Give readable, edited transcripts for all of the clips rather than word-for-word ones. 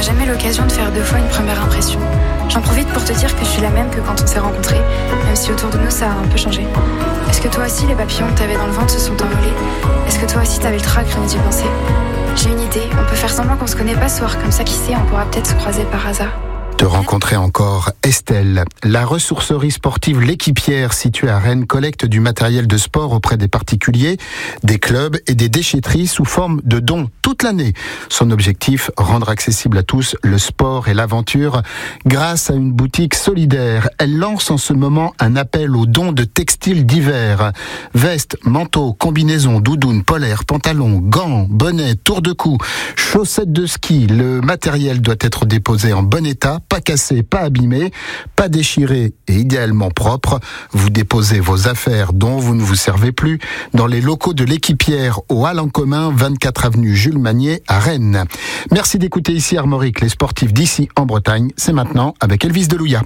jamais l'occasion de faire 2 fois une première impression. J'en profite pour te dire que je suis la même que quand on s'est rencontrés, même si autour de nous ça a un peu changé. Est-ce que toi aussi les papillons que t'avais dans le ventre se sont envolés? Est-ce que toi aussi t'avais le trac rien d'y penser? J'ai une idée, on peut faire semblant qu'on se connaît pas ce soir, comme ça qui sait, on pourra peut-être se croiser par hasard. De rencontrer encore Estelle. La ressourcerie sportive L'Équipière, située à Rennes, collecte du matériel de sport auprès des particuliers, des clubs et des déchetteries sous forme de dons toute l'année. Son objectif, rendre accessible à tous le sport et l'aventure grâce à une boutique solidaire. Elle lance en ce moment un appel aux dons de textiles divers. Vestes, manteaux, combinaisons, doudounes, polaires, pantalons, gants, bonnets, tours de cou, chaussettes de ski. Le matériel doit être déposé en bon état, pas cassé, pas abîmé, pas déchiré et idéalement propre. Vous déposez vos affaires dont vous ne vous servez plus dans les locaux de L'Équipière au Hall en commun, 24 avenue Jules Magnier à Rennes. Merci d'écouter ici Armorique, les sportifs d'ici en Bretagne. C'est maintenant avec Elvis Delouya.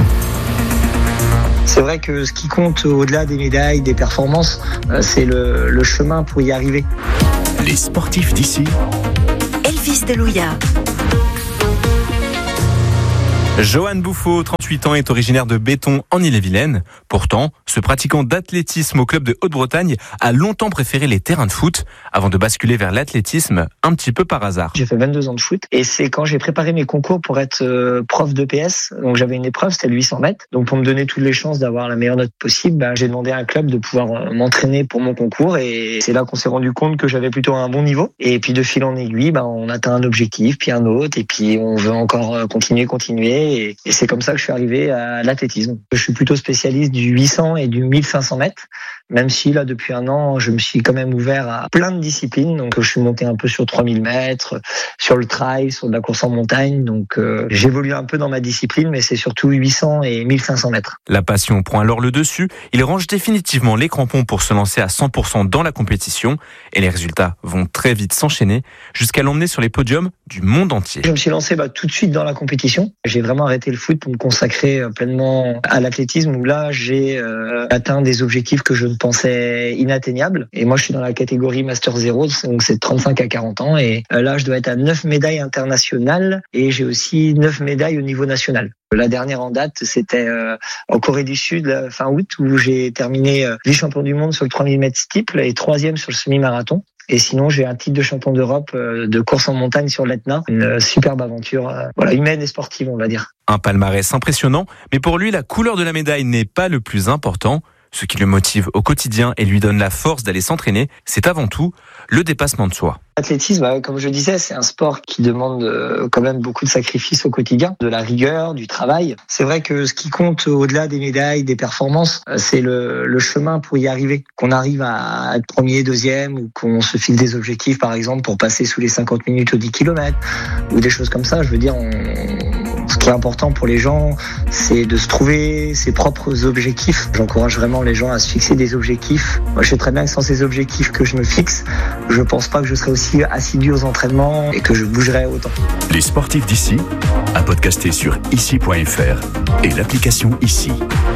C'est vrai que ce qui compte au-delà des médailles, des performances, c'est le chemin pour y arriver. Les sportifs d'ici. Elvis Delouya. Johan Bouffo, 38 ans, est originaire de Béton en Ille-et-Vilaine. Pourtant, ce pratiquant d'athlétisme au club de Haute-Bretagne a longtemps préféré les terrains de foot avant de basculer vers l'athlétisme un petit peu par hasard. J'ai fait 22 ans de foot et c'est quand j'ai préparé mes concours pour être prof d'EPS. Donc j'avais une épreuve, c'était le 800 mètres. Donc pour me donner toutes les chances d'avoir la meilleure note possible, j'ai demandé à un club de pouvoir m'entraîner pour mon concours et c'est là qu'on s'est rendu compte que j'avais plutôt un bon niveau. Et puis de fil en aiguille, on atteint un objectif, puis un autre et puis on veut encore continuer. Et c'est comme ça que je suis arrivé à l'athlétisme. Je suis plutôt spécialiste du 800 et du 1500 mètres, même si là, depuis un an, je me suis quand même ouvert à plein de disciplines. Donc, je suis monté un peu sur 3000 mètres, sur le trail, sur de la course en montagne. Donc, j'évolue un peu dans ma discipline, mais c'est surtout 800 et 1500 mètres. La passion prend alors le dessus. Il range définitivement les crampons pour se lancer à 100% dans la compétition. Et les résultats vont très vite s'enchaîner jusqu'à l'emmener sur les podiums du monde entier. Je me suis lancé tout de suite dans la compétition. J'ai vraiment arrêté le foot pour me consacrer pleinement à l'athlétisme où là, j'ai atteint des objectifs que je pensais inatteignables. Et moi, je suis dans la catégorie Master 0, donc c'est de 35 à 40 ans. Et là, je dois être à 9 médailles internationales et j'ai aussi 9 médailles au niveau national. La dernière en date, c'était en Corée du Sud, fin août, où j'ai terminé vice-champion du monde sur le 3000 mètres steeple et 3e sur le semi-marathon. Et sinon, j'ai un titre de champion d'Europe de course en montagne sur l'Etna. Une superbe aventure humaine et sportive, on va dire. Un palmarès impressionnant, mais pour lui, la couleur de la médaille n'est pas le plus important. Ce qui le motive au quotidien et lui donne la force d'aller s'entraîner, c'est avant tout le dépassement de soi. L'athlétisme, comme je disais, c'est un sport qui demande quand même beaucoup de sacrifices au quotidien, de la rigueur, du travail. C'est vrai que ce qui compte au-delà des médailles, des performances, c'est le chemin pour y arriver. Qu'on arrive à être premier, deuxième, ou qu'on se fixe des objectifs, par exemple, pour passer sous les 50 minutes aux 10 km, ou des choses comme ça. Je veux dire, ce qui est important pour les gens, c'est de se trouver ses propres objectifs. J'encourage vraiment les gens à se fixer des objectifs. Moi, je sais très bien que sans ces objectifs que je me fixe, je pense pas que je serai aussi assidu aux entraînements et que je bougerai autant. Les sportifs d'ici, à podcaster sur ici.fr et l'application Ici.